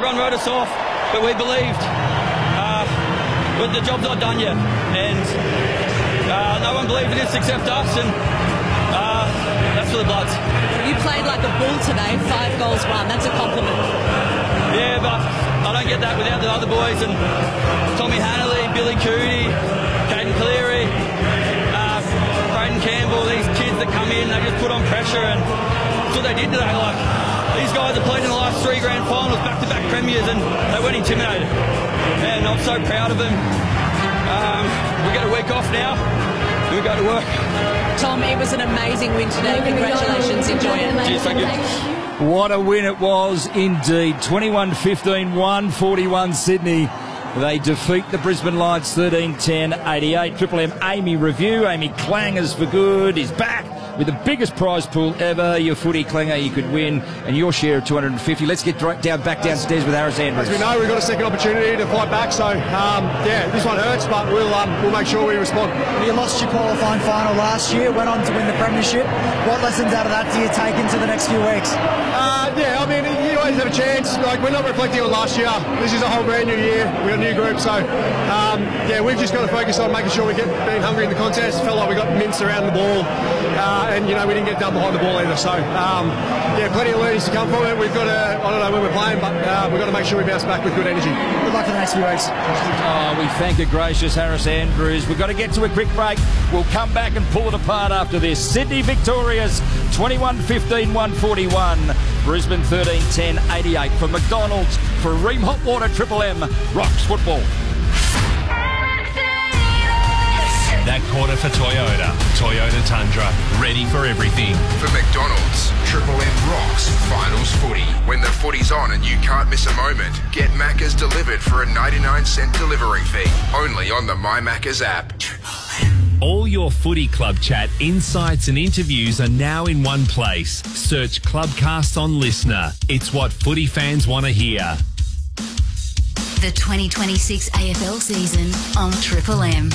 everyone wrote us off, but we believed. But the job's not done yet, and no one believed in this except us, and that's for the Bloods. You played like a bull today, 5 goals won. That's a compliment. Yeah, but I don't get that without the other boys, and Tommy Hanley, Billy Cootie, Caden Cleary, Braden Campbell, these kids that come in, they just put on pressure, and that's what they did today. Like, these guys have played in the last 3 grand finals, back-to-back premiers, and they weren't intimidated. And I'm so proud of them. We get a week off now, and we go to work. Tom, it was an amazing win today. Congratulations. Enjoy it. Cheers, thank you. What a win it was indeed. 21-15, 141 Sydney. They defeat the Brisbane Lions 13-10, 88. Triple M Amy Review. Amy Clangers for good is back with the biggest prize pool ever. Your footy clanger you could win, and your share of 250. Let's get back downstairs with Harris Andrews. As we know, we've got a second opportunity to fight back, so this one hurts, but we'll make sure we respond. You lost your qualifying final last year, went on to win the premiership. What lessons out of that do you take into the next few weeks? I mean, you always have a chance. Like, we're not reflecting on last year. This is a whole brand new year. We've got a new group, so we've just got to focus on making sure we get being hungry in the contest. Felt like we got minced around the ball, and we didn't get done behind the ball either. So plenty of learnings to come from it. We've got to, I don't know when we're playing, but we've got to make sure we bounce back with good energy. Good luck for the next few weeks. We thank a gracious Harris Andrews. We've got to get to a quick break. We'll come back and pull it apart after this. Sydney victorious, 21-15, 141. Brisbane 13-10, 88. From McDonald's, for Ream Hot Water, Triple M rocks football. That quarter for Toyota. Toyota Tundra. Ready for everything. For McDonald's, Triple M rocks finals footy. When the footy's on and you can't miss a moment, get Macca's delivered for a 99-cent delivery fee. Only on the My Macca's app. All your footy club chat, insights and interviews are now in one place. Search Clubcast on Listener. It's what footy fans want to hear. The 2026 AFL season on Triple M.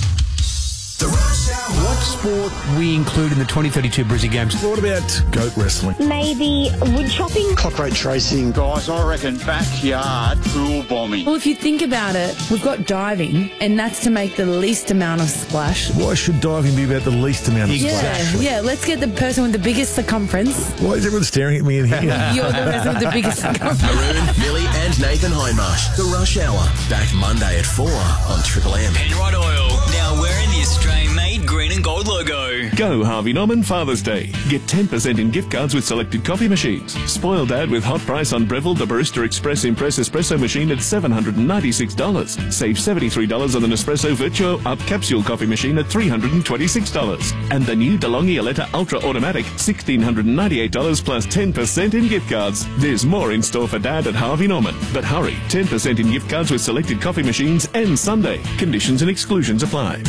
What sport we include in the 2032 Brizzy Games? What about goat wrestling? Maybe wood chopping? Cockroach racing. Guys, I reckon backyard pool bombing. Well, if you think about it, we've got diving, and that's to make the least amount of splash. Why should diving be about the least amount of splash? Yeah, let's get the person with the biggest circumference. Why is everyone staring at me in here? You're the person with the biggest circumference. Maroon, Millie and Nathan Hindmarsh. The Rush Hour. Back Monday at 4 on Triple M. Penrite Oil. Now wearing the Australian-made green and gold logo. Go Harvey Norman Father's Day. Get 10% in gift cards with selected coffee machines. Spoil Dad with hot price on Breville the Barista Express Impress Espresso machine at $796. Save $73 on the Nespresso Virtuo Up Capsule coffee machine at $326. And the new DeLonghi Aletta Ultra Automatic, $1,698 plus 10% in gift cards. There's more in store for Dad at Harvey Norman. But hurry, 10% in gift cards with selected coffee machines and Sunday. Conditions and exclusions apply.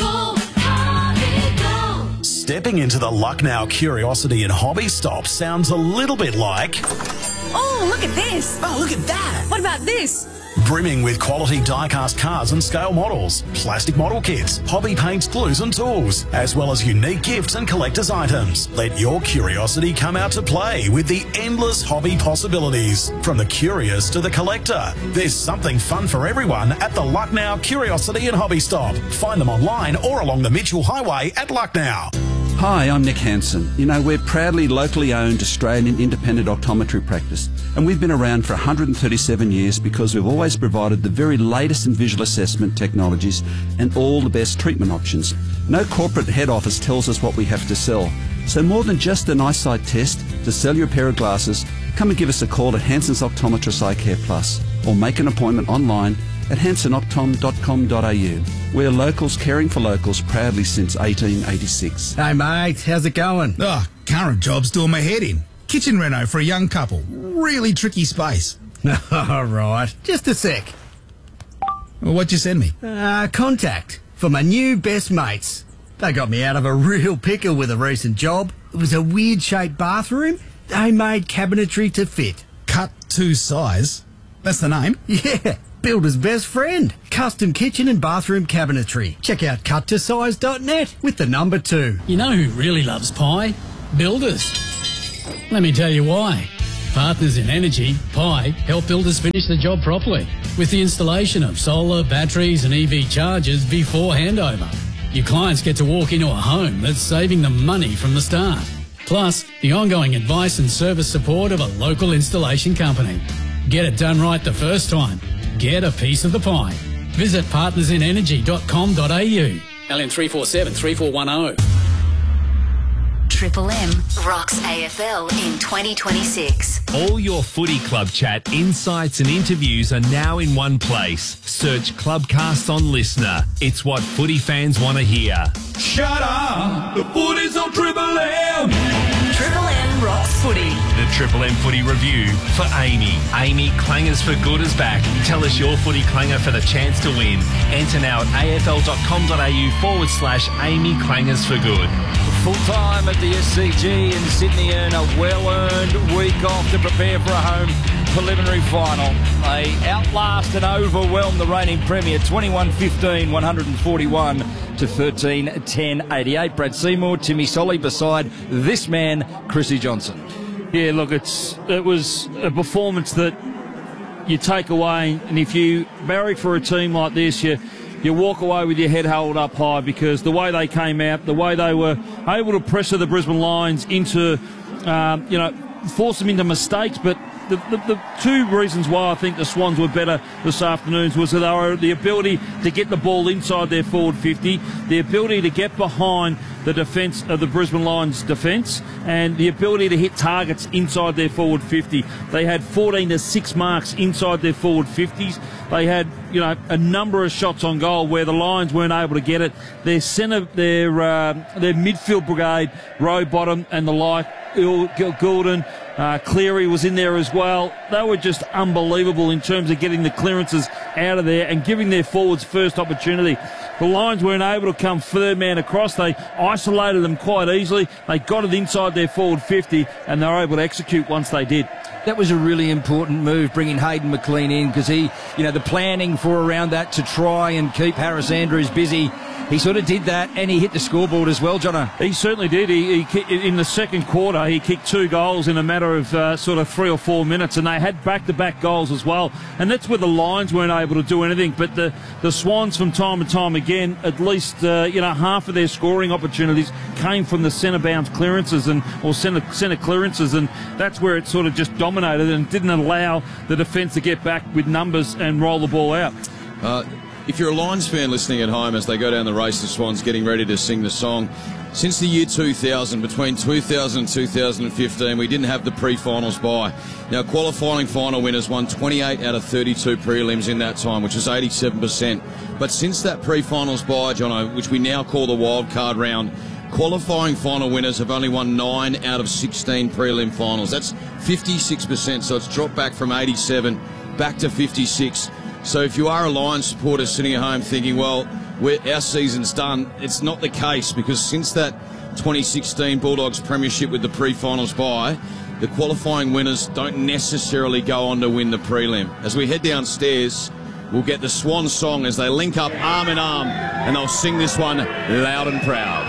Stepping into the Lucknow Curiosity and Hobby Stop sounds a little bit like... Oh, look at this. Oh, look at that. What about this? Brimming with quality die-cast cars and scale models, plastic model kits, hobby paints, glues and tools, as well as unique gifts and collector's items. Let your curiosity come out to play with the endless hobby possibilities. From the curious to the collector, there's something fun for everyone at the Lucknow Curiosity and Hobby Stop. Find them online or along the Mitchell Highway at Lucknow. Hi, I'm Nick Hansen. You know, we're proudly locally owned Australian independent optometry practice, and we've been around for 137 years because we've always provided the very latest in visual assessment technologies and all the best treatment options. No corporate head office tells us what we have to sell. So more than just an eyesight test, to sell you a pair of glasses, come and give us a call at Hansen's Optometrist Eye Care Plus, or make an appointment online at hansonoptom.com.au. We're locals caring for locals proudly since 1886. Hey mate, how's it going? Oh, current job's doing my head in. Kitchen reno for a young couple. Really tricky space. All right, just a sec. Well, what'd you send me? Contact for my new best mates. They got me out of a real pickle with a recent job. It was a weird-shaped bathroom. They made cabinetry to fit. Cut to size? That's the name? Yeah. Builder's best friend. Custom kitchen and bathroom cabinetry. Check out cuttosize.net with the number 2. You know who really loves pie? Builders. Let me tell you why. Partners in Energy, Pi, help builders finish the job properly with the installation of solar, batteries and EV chargers before handover. Your clients get to walk into a home that's saving them money from the start. Plus, the ongoing advice and service support of a local installation company. Get it done right the first time. Get a piece of the pie. Visit partnersinenergy.com.au. LN 347 3410. Triple M rocks AFL in 2026. All your footy club chat, insights and interviews are now in one place. Search Clubcast on Listener. It's what footy fans want to hear. Shut up! The footy's on Triple M! Triple M rocks footy. The Triple M Footy Review for Amy. Amy Clangers for Good is back. Tell us your footy clanger for the chance to win. Enter now at afl.com.au/Amy Clangers for Good. Full time at the SCG in Sydney and a well-earned week off to prepare for a home preliminary final. They outlast and overwhelm the reigning premier 21-15, 141 to 13-10, 88. Brad Seymour, Timmy Solly beside this man, Chrissy Johnson. Yeah, look, it was a performance that you take away, and if you barrack for a team like this, you walk away with your head held up high, because the way they came out, the way they were able to pressure the Brisbane Lions into, force them into mistakes. But the two reasons why I think the Swans were better this afternoon was that they were the ability to get the ball inside their forward 50, the ability to get behind the defence of the Brisbane Lions defence, and the ability to hit targets inside their forward 50. They had 14 to 6 marks inside their forward 50s. They had, a number of shots on goal where the Lions weren't able to get it. Their midfield brigade, Rowbottom and the like, Goulden, Cleary was in there as well. They were just unbelievable in terms of getting the clearances out of there and giving their forwards first opportunity. The Lions weren't able to come third man across. They isolated them quite easily. They got it inside their forward 50 and they were able to execute once they did. That was a really important move, bringing Hayden McLean in, because the planning for around that to try and keep Harris Andrews busy, he sort of did that, and he hit the scoreboard as well, Jono. He certainly did. He in the second quarter, he kicked 2 goals in a matter of sort of 3 or 4 minutes, and they had back-to-back goals as well. And that's where the Lions weren't able to do anything. But the Swans, from time to time again, at least half of their scoring opportunities came from the centre bounce clearances or centre clearances, and that's where it sort of just dominated and didn't allow the defence to get back with numbers and roll the ball out. If you're a Lions fan listening at home as they go down the race, the Swans getting ready to sing the song, since the year 2000, between 2000 and 2015, we didn't have the pre-finals bye. Now, qualifying final winners won 28 out of 32 prelims in that time, which is 87%. But since that pre-finals bye, Jono, which we now call the wild card round, qualifying final winners have only won 9 out of 16 prelim finals. That's 56%, so it's dropped back from 87 back to 56. So if you are a Lions supporter sitting at home thinking, well, our season's done, it's not the case, because since that 2016 Bulldogs premiership with the pre-finals bye, the qualifying winners don't necessarily go on to win the prelim. As we head downstairs, we'll get the Swan song as they link up arm in arm, and they'll sing this one loud and proud.